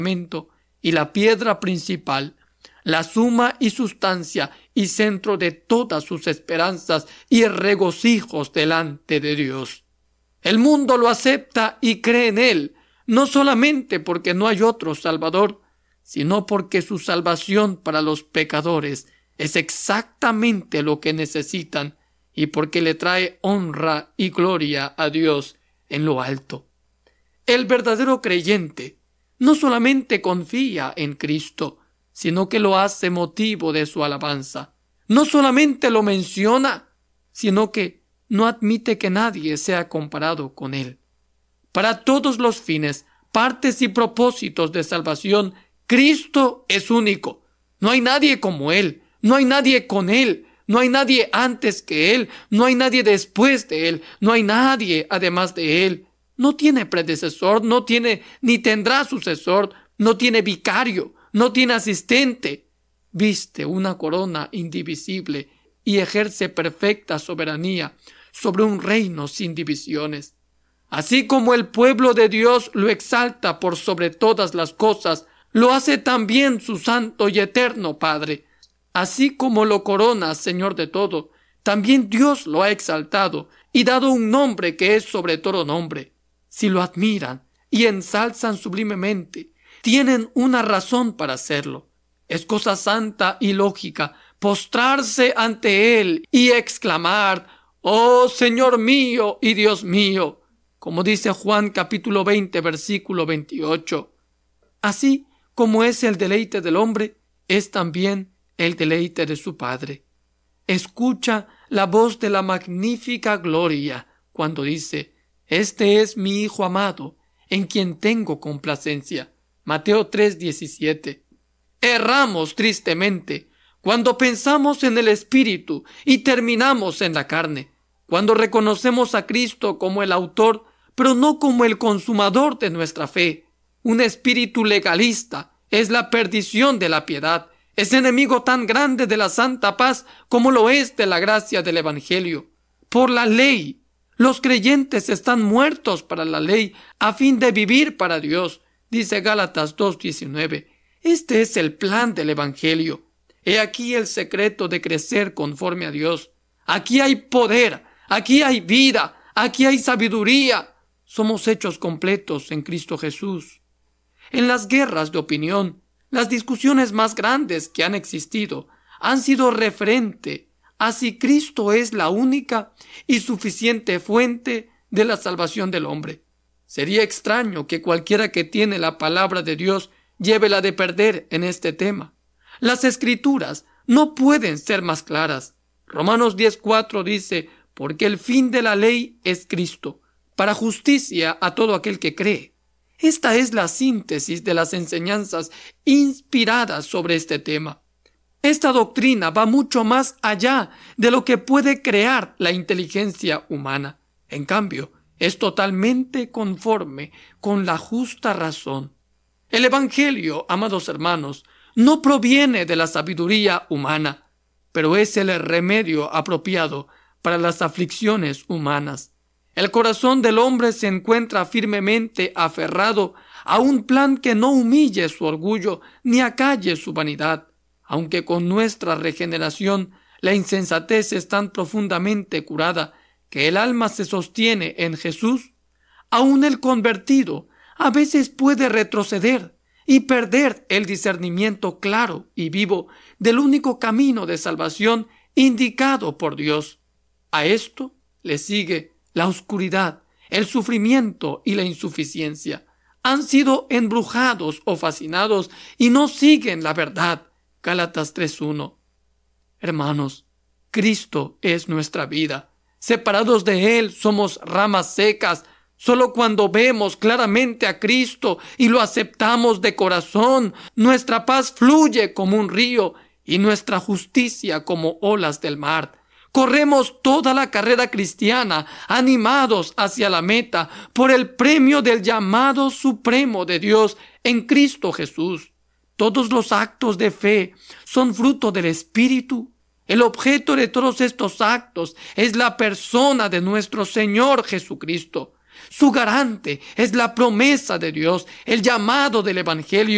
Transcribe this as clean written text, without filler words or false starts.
y la piedra principal, la suma y sustancia y centro de todas sus esperanzas y regocijos delante de Dios. El mundo lo acepta y cree en él, no solamente porque no hay otro Salvador, sino porque su salvación para los pecadores es exactamente lo que necesitan y porque le trae honra y gloria a Dios en lo alto. El verdadero creyente no solamente confía en Cristo, sino que lo hace motivo de su alabanza. No solamente lo menciona, sino que no admite que nadie sea comparado con él. Para todos los fines, partes y propósitos de salvación, Cristo es único. No hay nadie como él, no hay nadie con él, no hay nadie antes que él, no hay nadie después de él, no hay nadie además de él. No tiene predecesor, no tiene ni tendrá sucesor, no tiene vicario, no tiene asistente. Viste una corona indivisible y ejerce perfecta soberanía sobre un reino sin divisiones. Así como el pueblo de Dios lo exalta por sobre todas las cosas, lo hace también su santo y eterno Padre. Así como lo corona Señor de todo, también Dios lo ha exaltado y dado un nombre que es sobre todo nombre. Si lo admiran y ensalzan sublimemente, tienen una razón para hacerlo. Es cosa santa y lógica postrarse ante Él y exclamar: «Oh Señor mío y Dios mío», como dice Juan capítulo 20, versículo 28. Así como es el deleite del hombre, es también el deleite de su Padre. Escucha la voz de la magnífica gloria cuando dice: «Este es mi Hijo amado, en quien tengo complacencia». Mateo 3:17. Erramos tristemente cuando pensamos en el Espíritu y terminamos en la carne, cuando reconocemos a Cristo como el autor, pero no como el consumador de nuestra fe. Un espíritu legalista es la perdición de la piedad, es enemigo tan grande de la santa paz como lo es de la gracia del Evangelio. Por la ley, los creyentes están muertos para la ley a fin de vivir para Dios, dice Gálatas 2:19. Este es el plan del Evangelio. He aquí el secreto de crecer conforme a Dios. Aquí hay poder, aquí hay vida, aquí hay sabiduría. Somos hechos completos en Cristo Jesús. En las guerras de opinión, las discusiones más grandes que han existido han sido referente a si Cristo es la única y suficiente fuente de la salvación del hombre. Sería extraño que cualquiera que tiene la palabra de Dios lleve la de perder en este tema. Las Escrituras no pueden ser más claras. Romanos 10:4 dice: «Porque el fin de la ley es Cristo, para justicia a todo aquel que cree». Esta es la síntesis de las enseñanzas inspiradas sobre este tema. Esta doctrina va mucho más allá de lo que puede crear la inteligencia humana. En cambio, es totalmente conforme con la justa razón. El Evangelio, amados hermanos, no proviene de la sabiduría humana, pero es el remedio apropiado para las aflicciones humanas. El corazón del hombre se encuentra firmemente aferrado a un plan que no humille su orgullo ni acalle su vanidad. Aunque con nuestra regeneración la insensatez es tan profundamente curada que el alma se sostiene en Jesús, aún el convertido a veces puede retroceder y perder el discernimiento claro y vivo del único camino de salvación indicado por Dios. A esto le sigue la oscuridad, el sufrimiento y la insuficiencia. Han sido embrujados o fascinados y no siguen la verdad. Gálatas 3:1. Hermanos, Cristo es nuestra vida. Separados de Él somos ramas secas. Solo cuando vemos claramente a Cristo y lo aceptamos de corazón, nuestra paz fluye como un río y nuestra justicia como olas del mar. Corremos toda la carrera cristiana animados hacia la meta por el premio del llamado supremo de Dios en Cristo Jesús. Todos los actos de fe son fruto del Espíritu. El objeto de todos estos actos es la persona de nuestro Señor Jesucristo. Su garante es la promesa de Dios, el llamado del Evangelio